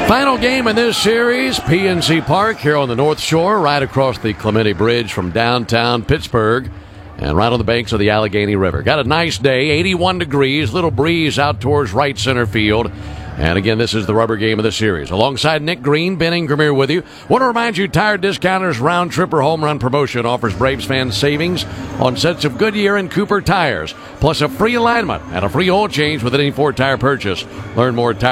Final game in this series, PNC Park here on the North Shore, right across the Clemente Bridge from downtown Pittsburgh and right on the banks of the Allegheny River. Got a nice day, 81 degrees, little breeze out towards right center field. And again, this is the rubber game of the series. Alongside Nick Green, Ben Ingram here with you. Want to remind you, Tire Discounters Round Trip or Home Run promotion offers Braves fans savings on sets of Goodyear and Cooper tires, plus a free alignment and a free oil change with any Ford tire purchase. Learn more at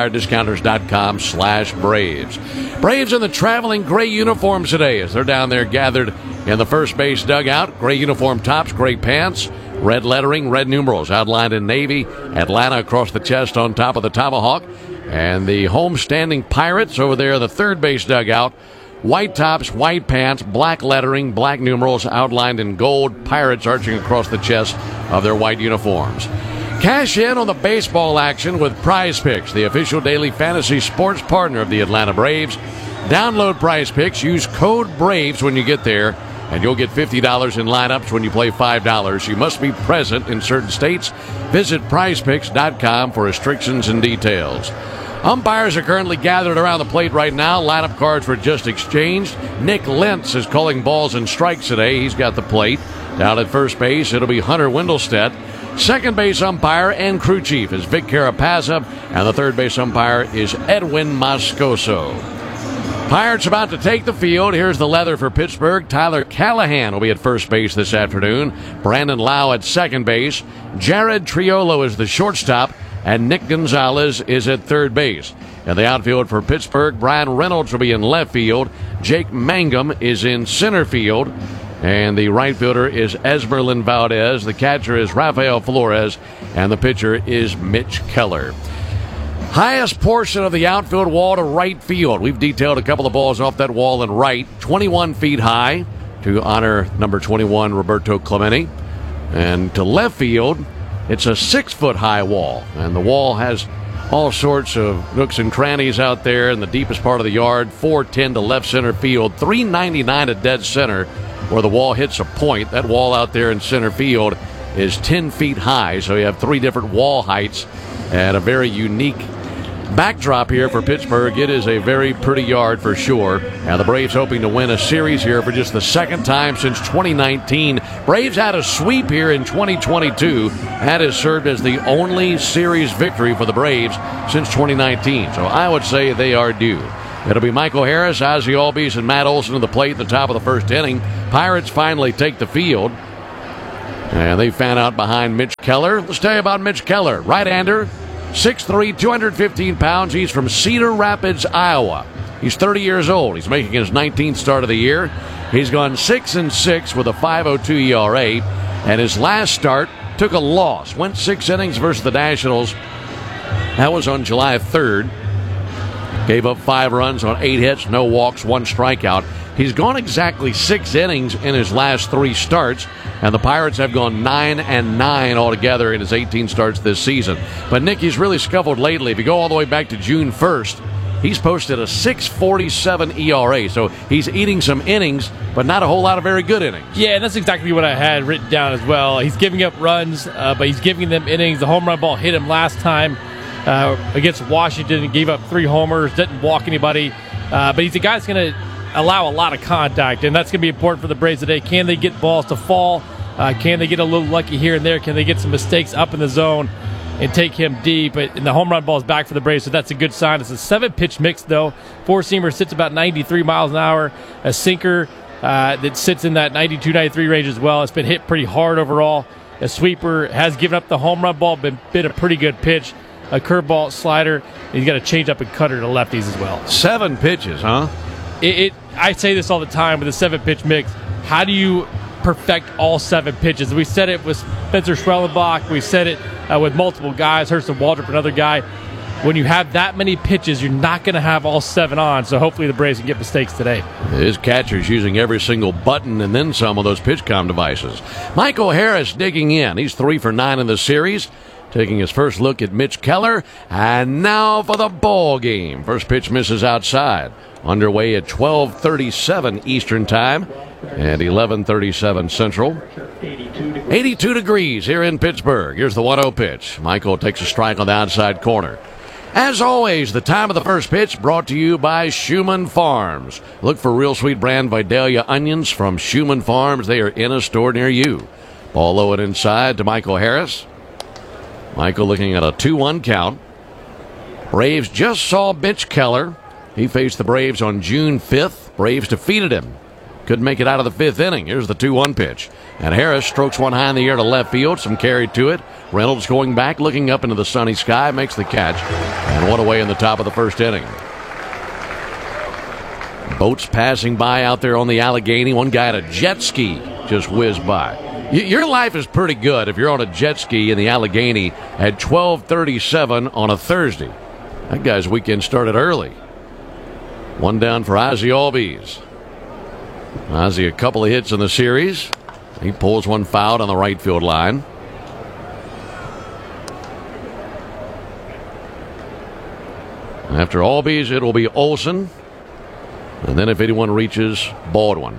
TireDiscounters.com/Braves. Braves in the traveling gray uniforms today as they're down there gathered in the first base dugout. Gray uniform tops, gray pants, red lettering, red numerals outlined in navy. Atlanta across the chest on top of the tomahawk. And the home-standing Pirates over there in the third base dugout. White tops, white pants, black lettering, black numerals outlined in gold. Pirates arching across the chest of their white uniforms. Cash in on the baseball action with Prize Picks, the official daily fantasy sports partner of the Atlanta Braves. Download Prize Picks, use code BRAVES when you get there, and you'll get $50 in lineups when you play $5. You must be present in certain states. Visit prizepicks.com for restrictions and details. Umpires are currently gathered around the plate right now. Lineup cards were just exchanged. Nick Lentz is calling balls and strikes today. He's got the plate. Down at first base, it'll be Hunter Wendelstedt. Second base umpire and crew chief is Vic Carapazza. And the third base umpire is Edwin Moscoso. Pirates about to take the field. Here's the leather for Pittsburgh. Tyler Callahan will be at first base this afternoon. Brandon Lau at second base. Jared Triolo is the shortstop. And Nick Gonzalez is at third base. In the outfield for Pittsburgh, Brian Reynolds will be in left field. Jake Mangum is in center field. And the right fielder is Esmerlin Valdez. The catcher is Rafael Flores. And the pitcher is Mitch Keller. Highest portion of the outfield wall to right field. We've detailed a couple of balls off that wall in right. 21 feet high to honor number 21, Roberto Clemente. And to left field, it's a 6-foot-high wall, and the wall has all sorts of nooks and crannies out there in the deepest part of the yard. 410 to left center field, 399 at dead center, where the wall hits a point. That wall out there in center field is 10 feet high, so you have three different wall heights and a very unique backdrop here for Pittsburgh. It is a very pretty yard for sure. Now the Braves hoping to win a series here for just the second time since 2019. Braves had a sweep here in 2022. That has served as the only series victory for the Braves since 2019. So I would say they are due. It'll be Michael Harris, Ozzie Albies, and Matt Olson at the plate at the top of the first inning. Pirates finally take the field. And they fan out behind Mitch Keller. Let's tell you about Mitch Keller. Right-hander. 6'3", 215 pounds. He's from Cedar Rapids, Iowa. He's 30 years old. He's making his 19th start of the year. He's gone 6-6 with a 5.02 ERA. And his last start took a loss. Went 6 innings versus the Nationals. That was on July 3rd. Gave up 5 runs on 8 hits, no walks, 1 strikeout. He's gone exactly 6 innings in his last 3 starts, and the Pirates have gone 9-9 altogether in his 18 starts this season. But Nicky's really scuffled lately. If you go all the way back to June 1st, he's posted a 6.47 ERA, so he's eating some innings, but not a whole lot of very good innings. Yeah, and that's exactly what I had written down as well. He's giving up runs, but he's giving them innings. The home run ball hit him last time against Washington and gave up 3 homers, didn't walk anybody. But he's a guy that's going to allow a lot of contact, and that's going to be important for the Braves today. Can they get balls to fall? Can they get a little lucky here and there? Can they get some mistakes up in the zone and take him deep? And the home run ball is back for the Braves, so that's a good sign. It's a 7-pitch mix, though. 4-seamer sits about 93 miles an hour. A sinker that sits in that 92, 93 range as well. It's been hit pretty hard overall. A sweeper has given up the home run ball, been a pretty good pitch. A curveball, slider. He's got a changeup and cutter to lefties as well. 7 pitches, huh? I say this all the time with a 7-pitch mix. How do you perfect all 7 pitches? We said it with Spencer Schwellenbach. We said it with multiple guys. Hurston Waldrop, another guy. When you have that many pitches, you're not going to have all 7 on. So hopefully the Braves can get mistakes today. His catcher's using every single button and then some of those PitchCom devices. Michael Harris digging in. He's 3 for 9 in the series. Taking his first look at Mitch Keller. And now for the ball game. First pitch misses outside. Underway at 12:37 Eastern Time and 11:37 Central. 82 degrees here in Pittsburgh. Here's the 1-0 pitch. Michael takes a strike on the outside corner. As always, the time of the first pitch brought to you by Schumann Farms. Look for Real Sweet brand Vidalia onions from Schumann Farms. They are in a store near you. Ball low and inside to Michael Harris. Michael looking at a 2-1 count. Braves just saw Mitch Keller. He faced the Braves on June 5th. Braves defeated him. Couldn't make it out of the fifth inning. Here's the 2-1 pitch. And Harris strokes one high in the air to left field. Some carry to it. Reynolds going back, looking up into the sunny sky, makes the catch. And one away in the top of the first inning. Boats passing by out there on the Allegheny. One guy at a jet ski just whizzed by. Your life is pretty good if you're on a jet ski in the Allegheny at 12:37 on a Thursday. That guy's weekend started early. One down for Ozzie Albies. Ozzie, a couple of hits in the series. He pulls one foul on the right field line. After Albies, it will be Olson. And then if anyone reaches, Baldwin.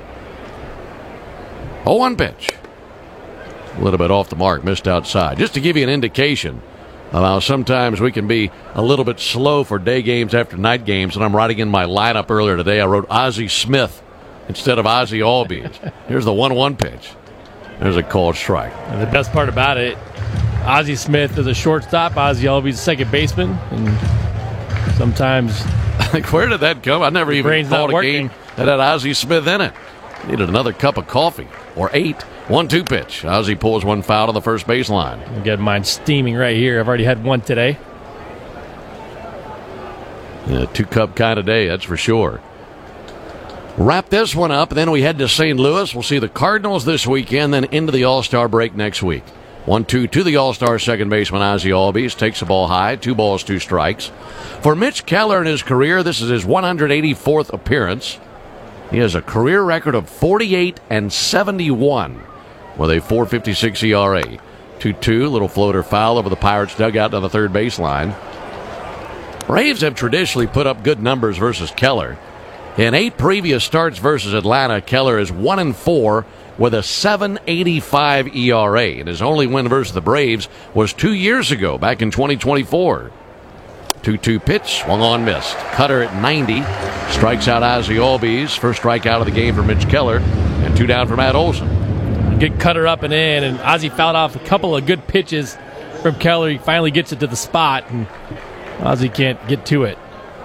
0-1 pitch. A little bit off the mark, missed outside. Just to give you an indication of how sometimes we can be a little bit slow for day games after night games. And I'm writing in my lineup earlier today, I wrote Ozzie Smith instead of Ozzie Albies. Here's the 1-1 pitch. There's a called strike. And the best part about it, Ozzie Smith is a shortstop, Ozzie Albies a second baseman, and sometimes like, where did that come? I never even thought a game that had Ozzie Smith in it. Needed another cup of coffee or 8. 1-2 pitch. Ozzie pulls one foul to the first baseline. I got mine steaming right here. I've already had one today. Yeah, 2-cup kind of day, that's for sure. Wrap this one up, and then we head to St. Louis. We'll see the Cardinals this weekend, then into the All-Star break next week. 1-2 to the All-Star second baseman Ozzie Albies. Takes the ball high. 2 balls, 2 strikes. For Mitch Keller in his career, this is his 184th appearance. He has a career record of 48-71 with a 4.56 ERA. 2-2, little floater foul over the Pirates' dugout on the third baseline. Braves have traditionally put up good numbers versus Keller. In 8 previous starts versus Atlanta, Keller is 1-4 with a 7.85 ERA. And his only win versus the Braves was 2 years ago, back in 2024. 2-2 pitch, swung on, missed. Cutter at 90, strikes out Ozzie Albies. First strikeout of the game for Mitch Keller, and 2 down for Matt Olson. Get Cutter up and in, and Ozzie fouled off a couple of good pitches from Keller. He finally gets it to the spot, and Ozzie can't get to it.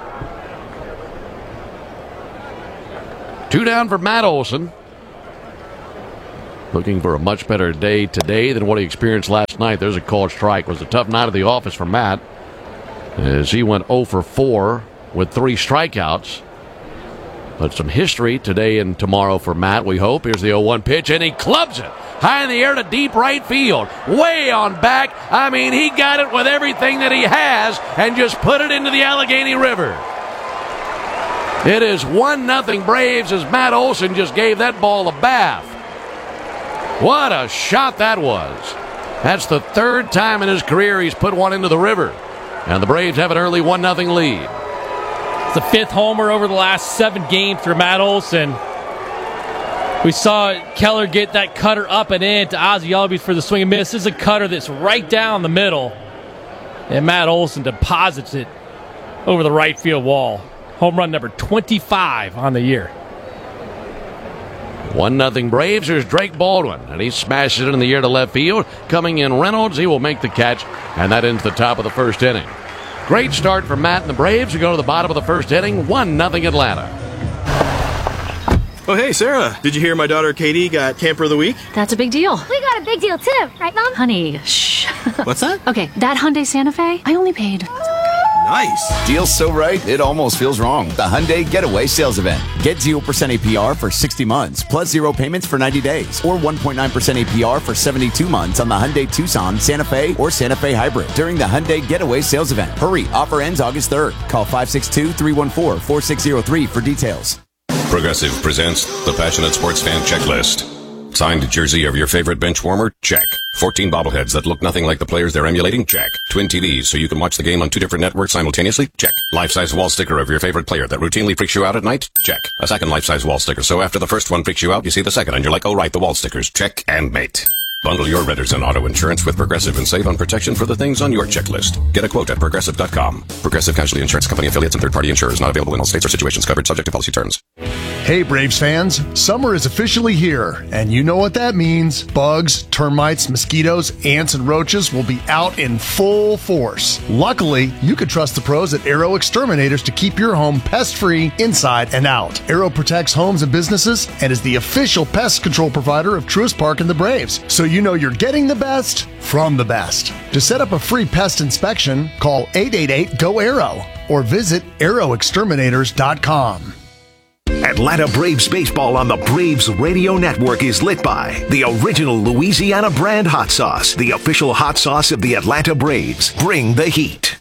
2 down for Matt Olson. Looking for a much better day today than what he experienced last night. There's a called strike. It was a tough night at the office for Matt, as he went 0 for 4 with 3 strikeouts. But some history today and tomorrow for Matt, we hope. Here's the 0-1 pitch, and he clubs it high in the air to deep right field. Way on back. I mean, he got it with everything that he has and just put it into the Allegheny River. It is 1-0 Braves as Matt Olson just gave that ball a bath. What a shot that was. That's the 3rd time in his career he's put one into the river. And the Braves have an early 1-0 lead. It's the 5th homer over the last 7 games for Matt Olson. We saw Keller get that cutter up and in to Ozzie Albies for the swing and miss. This is a cutter that's right down the middle. And Matt Olson deposits it over the right field wall. Home run number 25 on the year. 1-0 Braves. Here's Drake Baldwin, and he smashes it in the air to left field. Coming in Reynolds, he will make the catch, and that ends the top of the first inning. Great start for Matt and the Braves. We go to the bottom of the first inning, 1-0 Atlanta. Oh, hey, Sarah. Did you hear my daughter Katie got Camper of the Week? That's a big deal. We got a big deal too, right, Mom? Honey, shh. What's that? Okay, that Hyundai Santa Fe, I only paid. Nice. Deal's so right, it almost feels wrong. The Hyundai Getaway Sales Event. Get 0% APR for 60 months, plus 0 payments for 90 days, or 1.9% APR for 72 months on the Hyundai Tucson, Santa Fe, or Santa Fe Hybrid during the Hyundai Getaway Sales Event. Hurry, offer ends August 3rd. Call 562-314-4603 for details. Progressive presents the Passionate Sports Fan Checklist. Signed jersey of your favorite bench warmer? Check. 14 bobbleheads that look nothing like the players they're emulating? Check. Twin TVs so you can watch the game on 2 different networks simultaneously? Check. Life-size wall sticker of your favorite player that routinely freaks you out at night? Check. A second life-size wall sticker so after the first one freaks you out, you see the second and you're like, oh right, the wall stickers. Check and mate. Bundle your renters and auto insurance with Progressive and save on protection for the things on your checklist. Get a quote at Progressive.com. Progressive Casualty Insurance Company affiliates and third-party insurers not available in all states or situations. Covered subject to policy terms. Hey Braves fans, summer is officially here, and you know what that means. Bugs, termites, mosquitoes, ants, and roaches will be out in full force. Luckily, you can trust the pros at Arrow Exterminators to keep your home pest-free inside and out. Arrow protects homes and businesses and is the official pest control provider of Truist Park and the Braves, so you know you're getting the best from the best. To set up a free pest inspection, call 888-GO-ARROW or visit arrowexterminators.com. Atlanta Braves baseball on the Braves Radio Network is lit by the original Louisiana brand hot sauce, the official hot sauce of the Atlanta Braves. Bring the heat.